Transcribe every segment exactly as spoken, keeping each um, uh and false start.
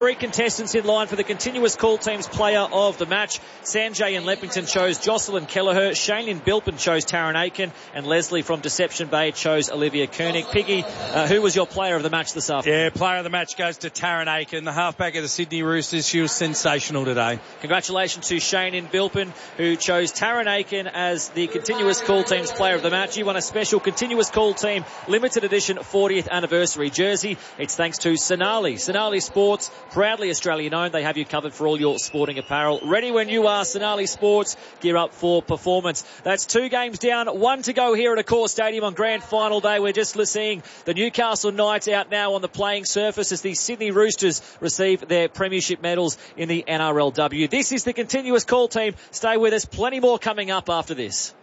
Three contestants in line for the continuous call team's player of the match. Sanjay in Leppington chose Jocelyn Kelleher. Shane in Bilpin chose Taryn Aiken. And Leslie from Deception Bay chose Olivia Koenig. Piggy, uh, who was your player of the match this afternoon? Yeah, player of the match goes to Taryn Aiken, the halfback of the Sydney Roosters. She was sensational today. Congratulations to Shane in Bilpin, who chose Taryn Aiken as the continuous call team's player of the match. You won a special continuous call team limited edition fortieth anniversary jersey. It's thanks to Sonali. Sonali Sports, proudly Australian owned. They have you covered for all your sporting apparel. Ready when you are, Sonali Sports. Gear up for performance. That's two games down, one to go here at Accor Stadium on grand final day. We're just seeing the Newcastle Knights out now on the playing surface as the Sydney Roosters receive their premiership medals in the N R L W. This is the continuous call team. Stay with us. Plenty more coming up after this.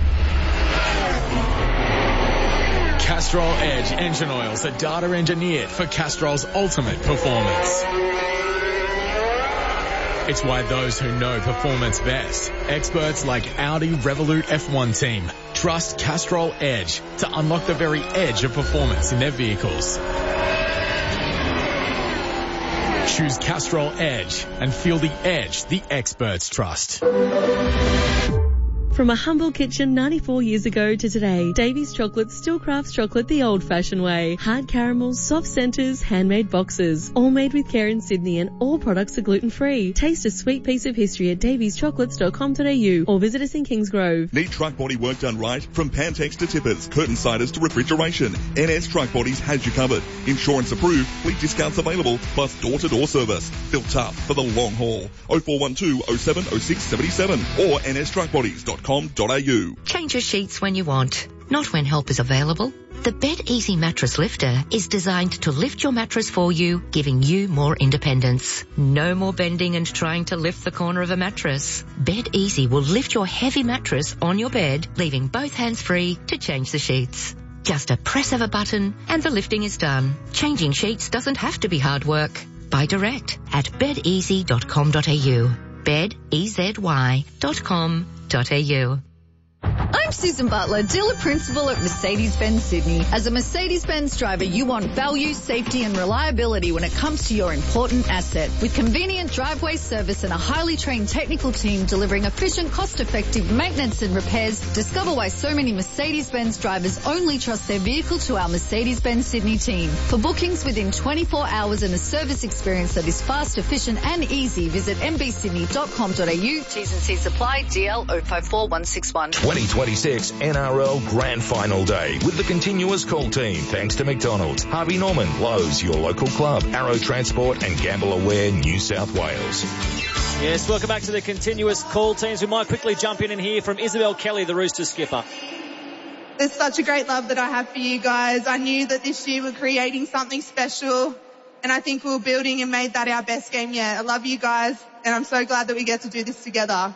Castrol Edge engine oils are data engineered for Castrol's ultimate performance. It's why those who know performance best, experts like Audi Revolut F one team, trust Castrol Edge to unlock the very edge of performance in their vehicles. Choose Castrol Edge and feel the edge the experts trust. From a humble kitchen ninety-four years ago to today, Davy's Chocolate still crafts chocolate the old-fashioned way. Hard caramels, soft centres, handmade boxes. All made with care in Sydney and all products are gluten-free. Taste a sweet piece of history at davies chocolates dot com dot a u or visit us in Kingsgrove. Need truck body work done right? From Pantex to tippers, curtain siders to refrigeration, N S Truck Bodies has you covered. Insurance approved, fleet discounts available, plus door-to-door service. Built tough for the long haul. oh four one two oh seven oh six seven seven or n s truck bodies dot com dot a u. Change your sheets when you want, not when help is available. The Bed Easy Mattress Lifter is designed to lift your mattress for you, giving you more independence. No more bending and trying to lift the corner of a mattress. Bed Easy will lift your heavy mattress on your bed, leaving both hands free to change the sheets. Just a press of a button and the lifting is done. Changing sheets doesn't have to be hard work. Buy direct at bed easy dot com dot a u. bed easy dot com dot a u. I'm Susan Butler, dealer principal at Mercedes-Benz Sydney. As a Mercedes-Benz driver, you want value, safety and reliability when it comes to your important asset. With convenient driveway service and a highly trained technical team delivering efficient, cost-effective maintenance and repairs, discover why so many Mercedes-Benz drivers only trust their vehicle to our Mercedes-Benz Sydney team. For bookings within twenty-four hours and a service experience that is fast, efficient and easy, visit m b sydney dot com dot a u. T's and C's apply. D L zero five four one six one. twenty twenty-six N R L Grand Final Day with the continuous call team. Thanks to McDonald's, Harvey Norman, Lowe's, your local club, Arrow Transport and Gamble Aware New South Wales. Yes, welcome back to the continuous call teams. We might quickly jump in and hear from Isabel Kelly, the Roosters skipper. There's such a great love that I have for you guys. I knew that this year we're creating something special, and I think we were building and made that our best game yet. I love you guys, and I'm so glad that we get to do this together.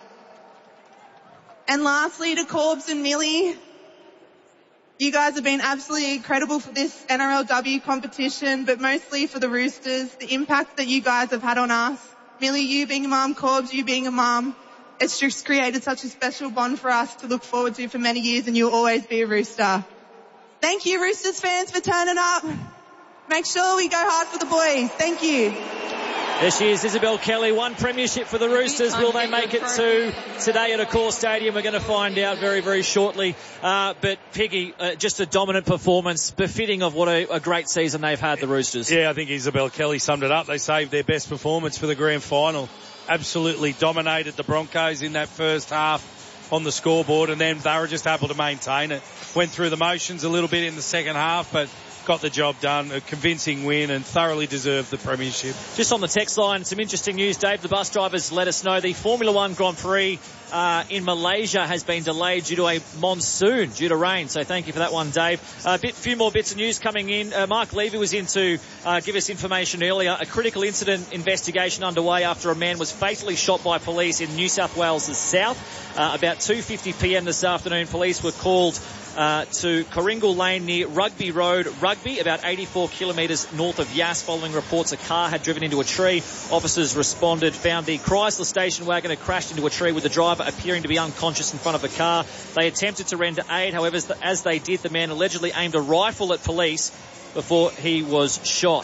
And lastly, to Corbs and Millie, you guys have been absolutely incredible for this N R L W competition, but mostly for the Roosters, the impact that you guys have had on us. Millie, you being a mum, Corbs, you being a mum, it's just created such a special bond for us to look forward to for many years, and you'll always be a Rooster. Thank you, Roosters fans, for turning up. Make sure we go hard for the boys. Thank you. There she is, Isabel Kelly. One premiership for the Roosters. Will they make it to today at Accor Stadium? We're going to find out very, very shortly. Uh, but Piggy, uh, just a dominant performance, befitting of what a, a great season they've had, the Roosters. Yeah, I think Isabel Kelly summed it up. They saved their best performance for the grand final. Absolutely dominated the Broncos in that first half on the scoreboard, and then they were just able to maintain it. Went through the motions a little bit in the second half, but got the job done, a convincing win, and thoroughly deserved the premiership. Just on the text line, some interesting news, Dave. The bus drivers let us know the Formula One Grand Prix uh, in Malaysia has been delayed due to a monsoon, due to rain. So thank you for that one, Dave. A uh, bit, few more bits of news coming in. Uh, Mark Levy was in to uh, give us information earlier. A critical incident investigation underway after a man was fatally shot by police in New South Wales' south. Uh, about two fifty p.m. this afternoon, police were called Uh, to Coringal Lane near Rugby Road, Rugby, about eighty-four kilometres north of Yass, following reports a car had driven into a tree. Officers responded, found the Chrysler station wagon had crashed into a tree with the driver appearing to be unconscious in front of the car. They attempted to render aid, however, as they did, the man allegedly aimed a rifle at police before he was shot.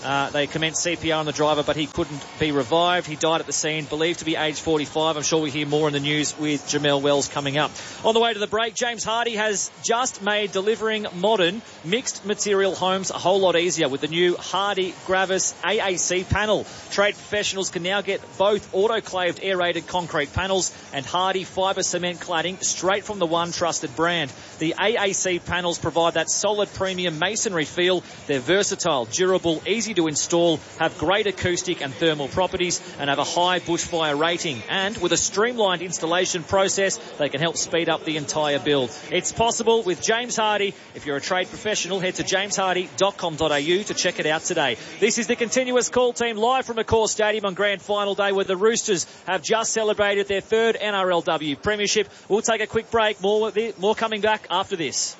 Uh, they commenced C P R on the driver, but he couldn't be revived. He died at the scene, believed to be age forty-five. I'm sure we hear more in the news with Jamel Wells coming up. On the way to the break, James Hardy has just made delivering modern mixed material homes a whole lot easier with the new Hardy Gravis A A C panel. Trade professionals can now get both autoclaved aerated concrete panels and Hardy fibre cement cladding straight from the one trusted brand. The A A C panels provide that solid premium masonry feel. They're versatile, durable, easy to install, have great acoustic and thermal properties, and have a high bushfire rating. And with a streamlined installation process, they can help speed up the entire build. It's possible with James Hardy. If you're a trade professional, head to james hardy dot com dot a u to check it out today. This is the Continuous Call Team live from Accor Stadium on Grand Final Day, where the Roosters have just celebrated their third N R L W premiership. We'll take a quick break. More, more coming back after this.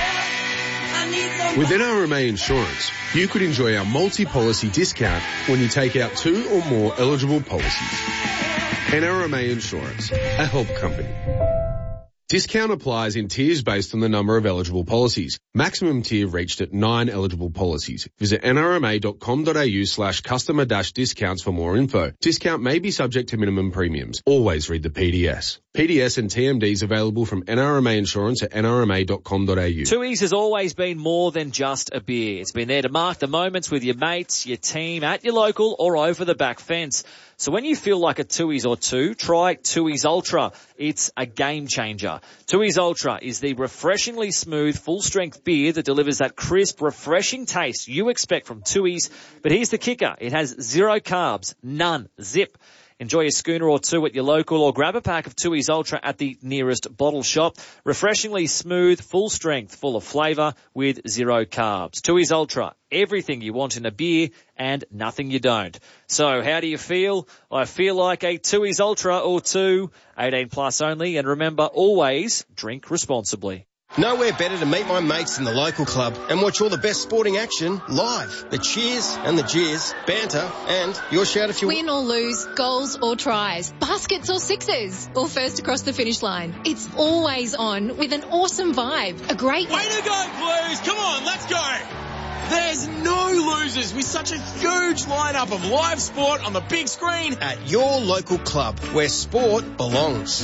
With N R M A Insurance, you could enjoy our multi-policy discount when you take out two or more eligible policies. N R M A Insurance, a help company. Discount applies in tiers based on the number of eligible policies. Maximum tier reached at nine eligible policies. Visit n r m a dot com dot a u slash customer dash discounts for more info. Discount may be subject to minimum premiums. Always read the P D S. P D S and T M Ds available from N R M A Insurance at n r m a dot com dot a u. Tooheys has always been more than just a beer. It's been there to mark the moments with your mates, your team, at your local or over the back fence. So when you feel like a Tooheys or two, try Tooheys Ultra. It's a game changer. Tooheys Ultra is the refreshingly smooth, full-strength beer that delivers that crisp, refreshing taste you expect from Tooheys. But here's the kicker. It has zero carbs, none, zip. Enjoy a schooner or two at your local or grab a pack of Tooheys Ultra at the nearest bottle shop. Refreshingly smooth, full strength, full of flavour with zero carbs. Tooheys Ultra, everything you want in a beer and nothing you don't. So how do you feel? I feel like a Tooheys Ultra or two, eighteen plus only. And remember, always drink responsibly. Nowhere better to meet my mates in the local club and watch all the best sporting action live. The cheers and the jeers, banter, and your shout if you win or lose, goals or tries, baskets or sixes, or first across the finish line. It's always on with an awesome vibe. A great way to go, Blues! Come on, let's go! There's no losers with such a huge lineup of live sport on the big screen at your local club where sport belongs.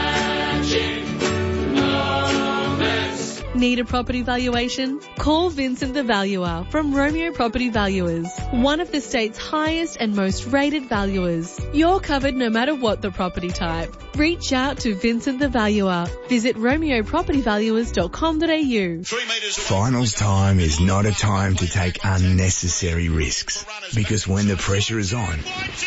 Need a property valuation? Call Vincent the Valuer from Romeo Property Valuers, one of the state's highest and most rated valuers. You're covered no matter what the property type. Reach out to Vincent the Valuer. Visit romeo property valuers dot com dot a u. Finals time is not a time to take unnecessary risks, because when the pressure is on,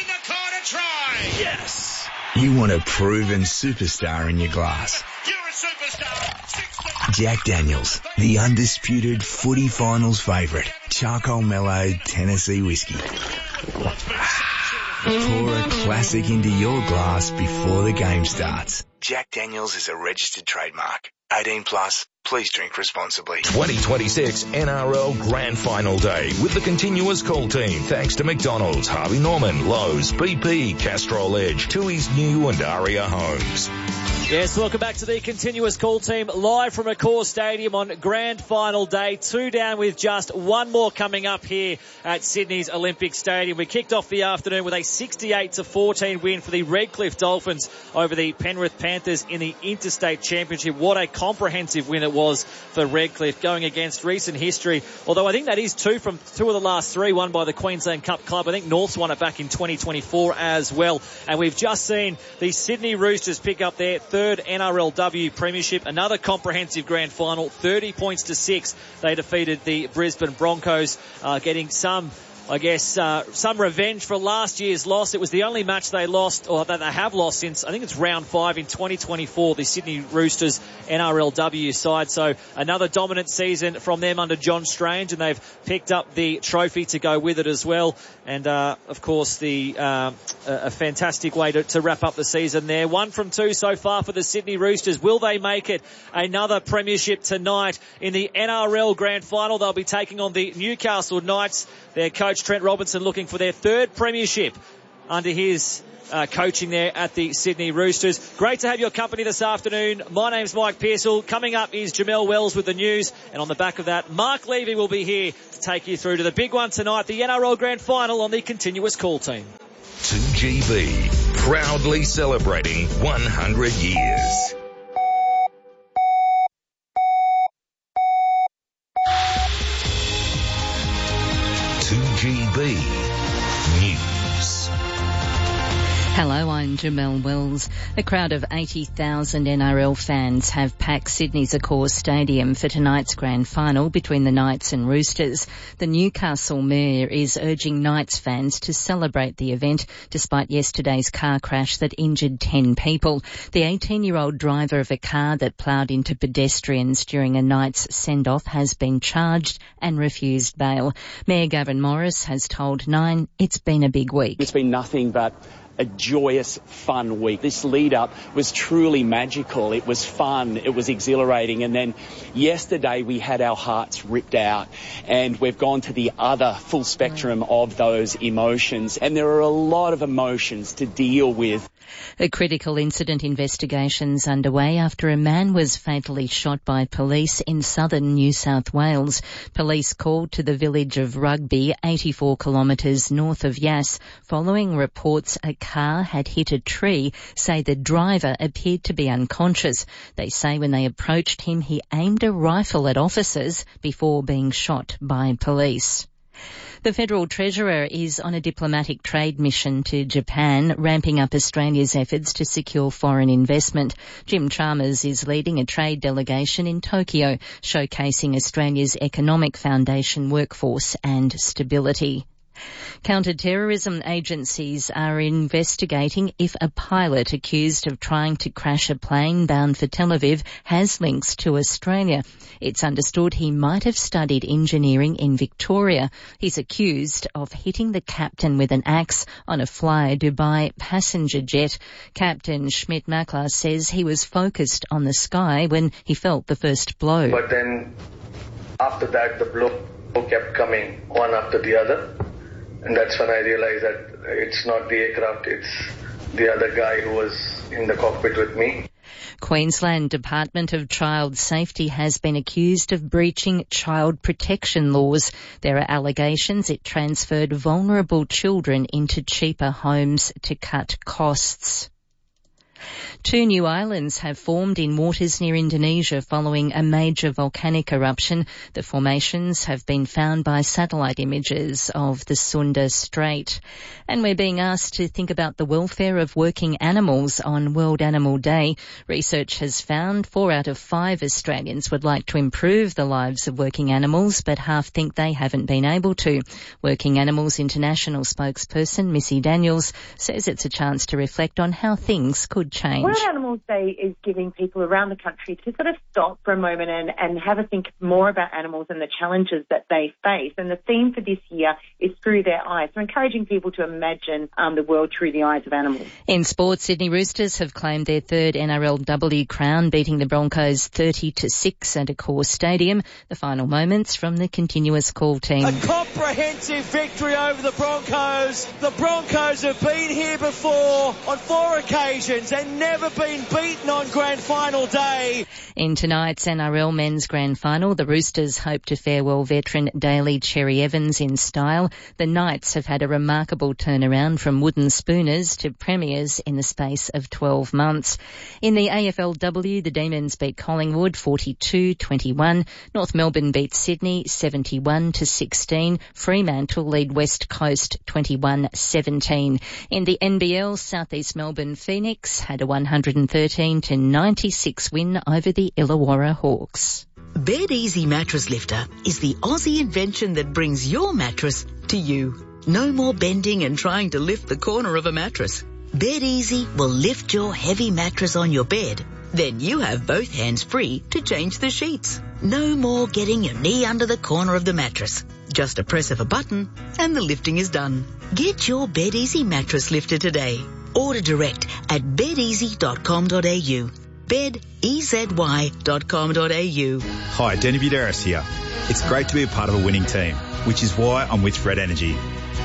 yes, you want a proven superstar in your glass. You're a superstar. Jack Daniels, the undisputed footy finals favourite. Charcoal mellowed Tennessee whiskey. Pour a classic into your glass before the game starts. Jack Daniels is a registered trademark. eighteen plus. Please drink responsibly. twenty twenty-six N R L Grand Final Day with the Continuous Call Team. Thanks to McDonald's, Harvey Norman, Lowe's, B P, Castrol Edge, Tooheys New and Aria Homes. Yes, welcome back to the Continuous Call Team live from Accor Stadium on Grand Final Day. Two down with just one more coming up here at Sydney's Olympic Stadium. We kicked off the afternoon with a sixty-eight to fourteen win for the Redcliffe Dolphins over the Penrith Panthers in the Interstate Championship. What a comprehensive win it was for Redcliffe, going against recent history. Although I think that is two from two of the last three won by the Queensland Cup club. I think North's won it back in twenty twenty-four as well. And we've just seen the Sydney Roosters pick up their third N R L W premiership. Another comprehensive grand final, thirty points to six. They defeated the Brisbane Broncos, uh, getting some I guess, uh, some revenge for last year's loss. It was the only match they lost, or that they have lost since, I think it's round five in twenty twenty-four, the Sydney Roosters N R L W side. So another dominant season from them under John Strange, and they've picked up the trophy to go with it as well. And, uh, of course, the, uh, a fantastic way to, to wrap up the season there. One from two so far for the Sydney Roosters. Will they make it another premiership tonight in the N R L Grand Final? They'll be taking on the Newcastle Knights. Their coach Trent Robinson looking for their third premiership. under his uh, coaching there at the Sydney Roosters. Great to have your company this afternoon. My name's Mike Pearsall. Coming up is Jamel Wells with the news. And on the back of that, Mark Levy will be here to take you through to the big one tonight, the N R L Grand Final on the continuous call team. two G B, proudly celebrating one hundred years. two G B News. Hello, I'm Jamel Wells. A crowd of eighty thousand N R L fans have packed Sydney's Accor Stadium for tonight's grand final between the Knights and Roosters. The Newcastle Mayor is urging Knights fans to celebrate the event despite yesterday's car crash that injured ten people. The eighteen-year-old driver of a car that ploughed into pedestrians during a Knights send-off has been charged and refused bail. Mayor Gavin Morris has told Nine it's been a big week. It's been nothing but a joyous, fun week. This lead-up was truly magical. It was fun. It was exhilarating. And then yesterday we had our hearts ripped out, and we've gone to the other full spectrum of those emotions. And there are a lot of emotions to deal with. A critical incident investigation's underway after a man was fatally shot by police in southern New South Wales. Police called to the village of Rugby, eighty-four kilometres north of Yass, following reports a car had hit a tree, say the driver appeared to be unconscious. They say when they approached him, he aimed a rifle at officers before being shot by police. The Federal Treasurer is on a diplomatic trade mission to Japan, ramping up Australia's efforts to secure foreign investment. Jim Chalmers is leading a trade delegation in Tokyo, showcasing Australia's economic foundation, workforce and stability. Counter-terrorism agencies are investigating if a pilot accused of trying to crash a plane bound for Tel Aviv has links to Australia. It's understood he might have studied engineering in Victoria. He's accused of hitting the captain with an axe on a Fly Dubai passenger jet. Captain Schmidt-Makler says he was focused on the sky when he felt the first blow. But then after that, the blow kept coming one after the other. And that's when I realized that it's not the aircraft, it's the other guy who was in the cockpit with me. Queensland Department of Child Safety has been accused of breaching child protection laws. There are allegations it transferred vulnerable children into cheaper homes to cut costs. Two new islands have formed in waters near Indonesia following a major volcanic eruption. The formations have been found by satellite images of the Sunda Strait. And we're being asked to think about the welfare of working animals on World Animal Day. Research has found four out of five Australians would like to improve the lives of working animals, but half think they haven't been able to. Working Animals International spokesperson Missy Daniels says it's a chance to reflect on how things could change. World Animals Day is giving people around the country to sort of stop for a moment and, and have a think more about animals and the challenges that they face. And the theme for this year is Through Their Eyes, so encouraging people to imagine um, the world through the eyes of animals. In sports, Sydney Roosters have claimed their third N R L W crown, beating the Broncos thirty to six at Accor Stadium. The final moments from the continuous call team. A comprehensive victory over the Broncos. The Broncos have been here before on four occasions and never been beaten on grand final day. In tonight's N R L men's grand final, the Roosters hope to farewell veteran Daly Cherry Evans in style. The Knights have had a remarkable turnaround from wooden spooners to premiers in the space of twelve months. In the A F L W, the Demons beat Collingwood forty-two twenty-one. North Melbourne beat Sydney seventy-one to sixteen. Fremantle lead West Coast twenty-one seventeen. In the N B L, South East Melbourne Phoenix had a one hundred thirteen to ninety-six win over the Illawarra Hawks. Bed Easy Mattress Lifter is the Aussie invention that brings your mattress to you. No more bending and trying to lift the corner of a mattress. Bed Easy will lift your heavy mattress on your bed. Then you have both hands free to change the sheets. No more getting your knee under the corner of the mattress. Just a press of a button and the lifting is done. Get your Bed Easy Mattress Lifter today. Order direct at bed easy dot com dot a u. bed easy dot com dot a u. Hi, Danny Buderis here. It's great to be a part of a winning team, which is why I'm with Red Energy.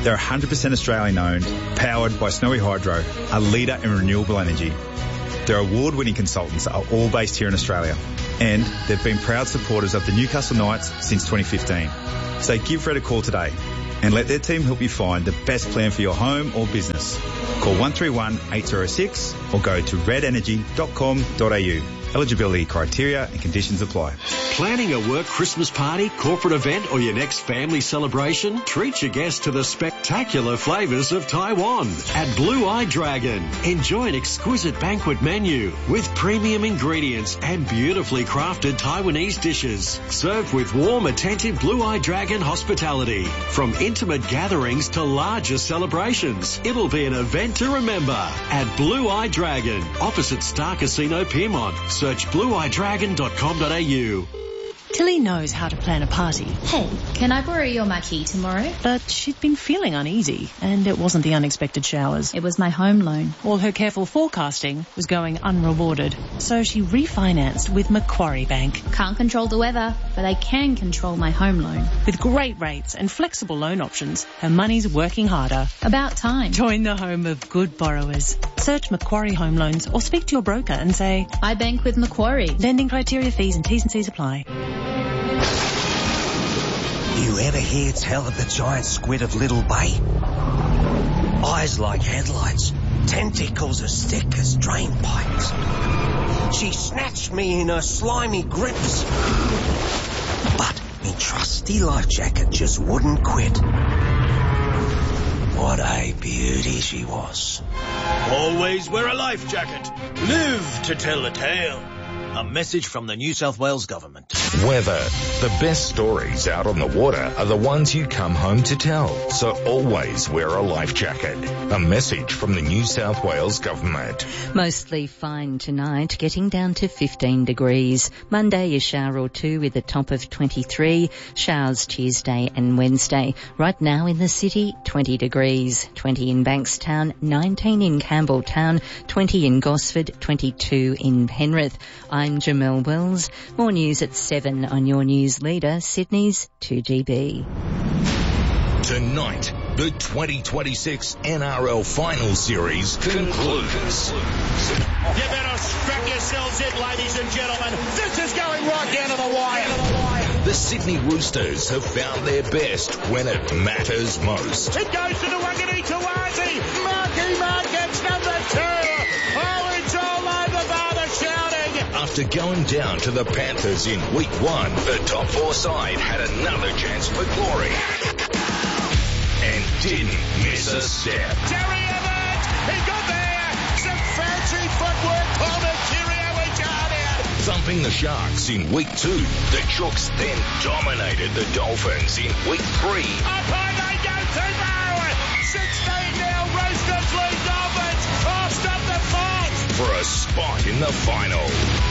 They're one hundred percent Australian owned, powered by Snowy Hydro, a leader in renewable energy. Their award-winning consultants are all based here in Australia, and they've been proud supporters of the Newcastle Knights since twenty fifteen. So give Red a call today and let their team help you find the best plan for your home or business. Call one three one, eight zero six or go to red energy dot com dot a u. Eligibility criteria and conditions apply. Planning a work Christmas party, corporate event or your next family celebration? Treat your guests to the spectacular flavours of Taiwan at Blue Eye Dragon. Enjoy an exquisite banquet menu with premium ingredients and beautifully crafted Taiwanese dishes. Served with warm, attentive Blue Eye Dragon hospitality. From intimate gatherings to larger celebrations, it'll be an event to remember at Blue Eye Dragon, opposite Star Casino Piermont. Search blue eye dragon dot com dot a u. Tilly knows how to plan a party. Hey, can I borrow your marquee tomorrow? But she'd been feeling uneasy, and it wasn't the unexpected showers. It was my home loan. All her careful forecasting was going unrewarded, so she refinanced with Macquarie Bank. Can't control the weather, but I can control my home loan. With great rates and flexible loan options, her money's working harder. About time. Join the home of good borrowers. Search Macquarie Home Loans or speak to your broker and say, I bank with Macquarie. Lending criteria, fees and T's and C's apply. You ever hear tell of the giant squid of Little Bay? Eyes like headlights, tentacles as thick as drain pipes. She snatched me in her slimy grips. But me trusty life jacket just wouldn't quit. What a beauty she was. Always wear a life jacket. Live to tell the tale. A message from the New South Wales Government. Weather. The best stories out on the water are the ones you come home to tell. So always wear a life jacket. A message from the New South Wales Government. Mostly fine tonight, getting down to fifteen degrees. Monday, a shower or two with a top of twenty-three. Showers Tuesday and Wednesday. Right now in the city, twenty degrees. twenty in Bankstown, nineteen in Campbelltown, twenty in Gosford, twenty-two in Penrith. I'm Jamel Wells. More news at seven on your news leader, Sydney's two G B. Tonight, the twenty twenty-six N R L Final Series concludes. You better strap yourselves in, ladies and gentlemen. This is going right down to the wire. The Sydney Roosters have found their best when it matters most. It goes to the Wangani Tawazi. Marky Mark gets number two. Oh, it's all over, Barber shouting. After going down to the Panthers in week one, the top four side had another chance for glory. And didn't miss a step. Terry Evans, he got there. Some fancy footwork. Palmer Kirio and Guardian. Thumping the Sharks in week two, the Chooks then dominated the Dolphins in week three. Up high they go to Bow. sixteen now, Roosters lead Dolphins. Oh, stop the fight. For a spot in the final.